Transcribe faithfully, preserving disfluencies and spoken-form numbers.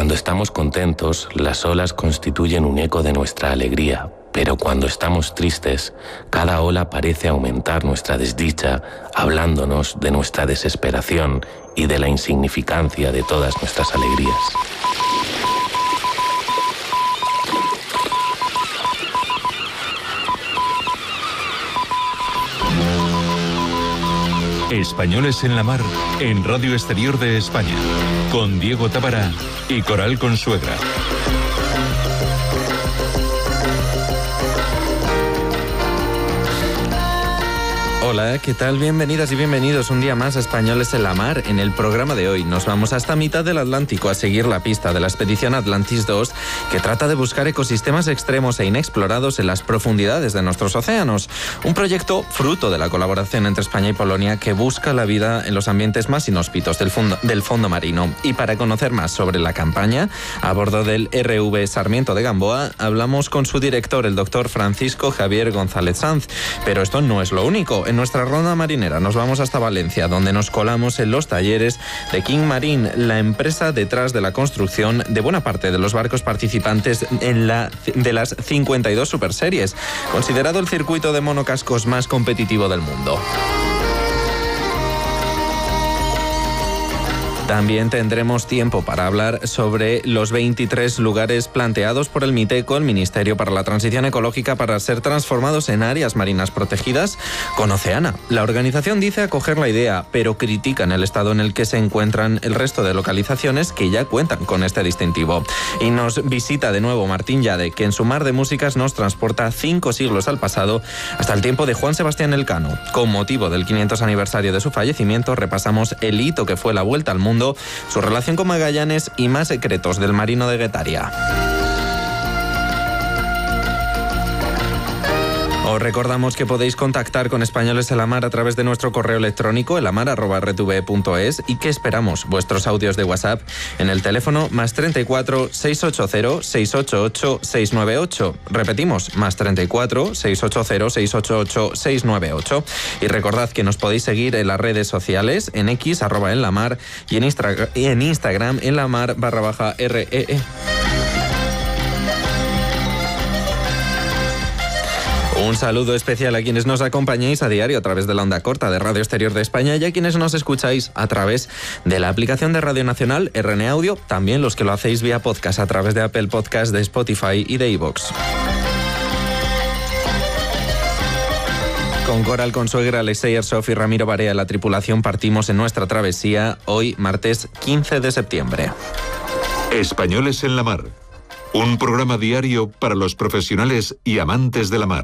Cuando estamos contentos, las olas constituyen un eco de nuestra alegría, pero cuando estamos tristes, cada ola parece aumentar nuestra desdicha, hablándonos de nuestra desesperación y de la insignificancia de todas nuestras alegrías. Españoles en la Mar, en Radio Exterior de España, con Diego Tábara y Coral Consuegra. Hola, ¿qué tal? Bienvenidas y bienvenidos un día más a Españoles en la Mar. En el programa de hoy nos vamos hasta mitad del Atlántico a seguir la pista de la expedición Atlantis dos, que trata de buscar ecosistemas extremos e inexplorados en las profundidades de nuestros océanos. Un proyecto fruto de la colaboración entre España y Polonia que busca la vida en los ambientes más inhóspitos del fondo, del fondo marino. Y para conocer más sobre la campaña, a bordo del R V Sarmiento de Gamboa, hablamos con su director, el doctor Francisco Javier González Sanz. Pero esto no es lo único. En nuestra ronda marinera nos vamos hasta Valencia, donde nos colamos en los talleres de King Marine, la empresa detrás de la construcción de buena parte de los barcos participantes en la de las cincuenta y dos superseries, considerado el circuito de monocascos más competitivo del mundo. También tendremos tiempo para hablar sobre los veintitrés lugares planteados por el MITECO, el Ministerio para la Transición Ecológica, para ser transformados en áreas marinas protegidas con Oceana. La organización dice acoger la idea, pero critican el estado en el que se encuentran el resto de localizaciones que ya cuentan con este distintivo. Y nos visita de nuevo Martín Llade, que en su mar de músicas nos transporta cinco siglos al pasado, hasta el tiempo de Juan Sebastián Elcano. Con motivo del quinientos aniversario de su fallecimiento, repasamos el hito que fue la vuelta al mundo, su relación con Magallanes y más secretos del marino de Guetaria. Os recordamos que podéis contactar con Españoles en la Mar a través de nuestro correo electrónico elamar arroba r t v punto es y que esperamos vuestros audios de WhatsApp en el teléfono más treinta y cuatro, seiscientos ochenta, seiscientos ochenta y ocho, seiscientos noventa y ocho. Repetimos, más treinta y cuatro, seiscientos ochenta, seiscientos ochenta y ocho, seiscientos noventa y ocho. Y recordad que nos podéis seguir en las redes sociales, en X, arroba en la mar, y en, Instra- y en Instagram, en la mar barra baja R E E. Un saludo especial a quienes nos acompañáis a diario a través de la onda corta de Radio Exterior de España y a quienes nos escucháis a través de la aplicación de Radio Nacional R N Audio, también los que lo hacéis vía podcast a través de Apple Podcast, de Spotify y de iVoox. Con Coral Consuegra, Alexei Arsov y Ramiro Barea, la tripulación, partimos en nuestra travesía hoy, martes quince de septiembre. Españoles en la Mar, un programa diario para los profesionales y amantes de la mar.